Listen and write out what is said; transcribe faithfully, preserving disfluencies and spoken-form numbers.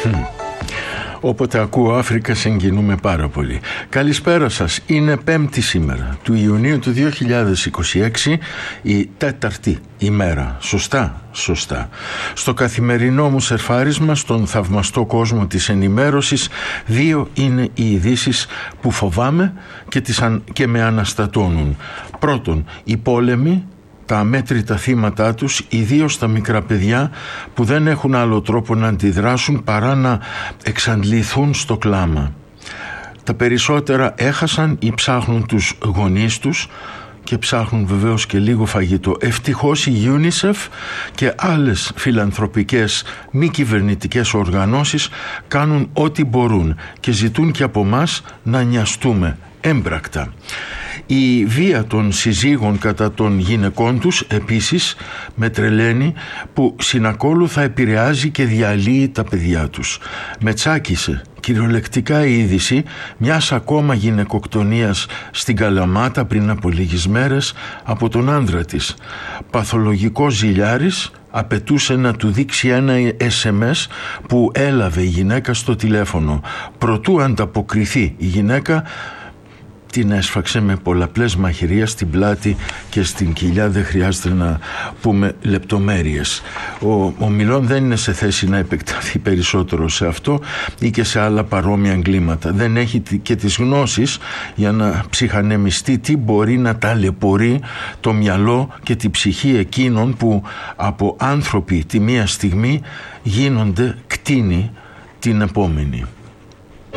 Όποτε ακούω Αφρικα συγκινούμε πάρα πολύ. Καλησπέρα σας. Είναι πέμπτη σήμερα του Ιουνίου του δύο χιλιάδες είκοσι έξι, η τέταρτη ημέρα. Σωστά, σωστά. Στο καθημερινό μου σερφάρισμα στον θαυμαστό κόσμο της ενημέρωσης, δύο είναι οι ειδήσεις που φοβάμαι και, τις αν... και με αναστατώνουν. Πρώτον, οι πόλεμοι, τα αμέτρητα θύματά τους, ιδίως τα μικρά παιδιά που δεν έχουν άλλο τρόπο να αντιδράσουν παρά να εξαντληθούν στο κλάμα. Τα περισσότερα έχασαν ή ψάχνουν τους γονείς τους και ψάχνουν βεβαίως και λίγο φαγητό. Ευτυχώς η UNICEF και άλλες φιλανθρωπικές μη κυβερνητικές οργανώσεις κάνουν ό,τι μπορούν και ζητούν και από μας να νοιαστούμε έμπρακτα. Η βία των συζύγων κατά των γυναικών τους επίσης με τρελαίνει, που συνακόλουθα επηρεάζει και διαλύει τα παιδιά τους. Με τσάκισε κυριολεκτικά η είδηση μιας ακόμα γυναικοκτονίας στην Καλαμάτα πριν από λίγες μέρες από τον άντρα της. Παθολογικός ζηλιάρης απαιτούσε να του δείξει ένα ες εμ ες που έλαβε η γυναίκα στο τηλέφωνο. Προτού ανταποκριθεί η γυναίκα, την έσφαξε με πολλαπλές μαχαιρίες στην πλάτη και στην κοιλιά. Δεν χρειάζεται να πούμε λεπτομέρειες. Ο, ο Μιλών δεν είναι σε θέση να επεκταθεί περισσότερο σε αυτό ή και σε άλλα παρόμοια εγκλήματα. Δεν έχει και τις γνώσεις για να ψυχανεμιστεί τι μπορεί να ταλαιπωρεί το μυαλό και τη ψυχή εκείνων που από άνθρωποι τη μία στιγμή γίνονται κτήνη την επόμενη.